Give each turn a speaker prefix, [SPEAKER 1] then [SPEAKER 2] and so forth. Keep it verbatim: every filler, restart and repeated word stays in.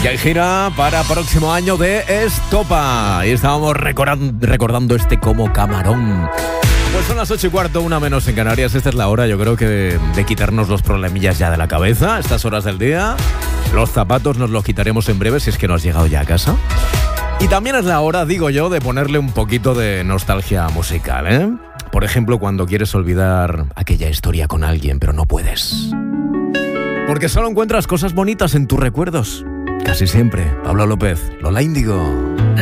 [SPEAKER 1] Y hay gira para próximo año de Estopa. Y estábamos recordan- recordando este como camarón. Pues son las ocho y cuarto, una menos en Canarias. Esta es la hora, yo creo que de, de quitarnos los problemillas ya de la cabeza. Estas horas del día. Los zapatos nos los quitaremos en breve si es que no has llegado ya a casa. Y también es la hora, digo yo, de ponerle un poquito de nostalgia musical, ¿eh? Por ejemplo, cuando quieres olvidar aquella historia con alguien, pero no puedes. Porque solo encuentras cosas bonitas en tus recuerdos. Casi siempre. Pablo López, Lola Índigo.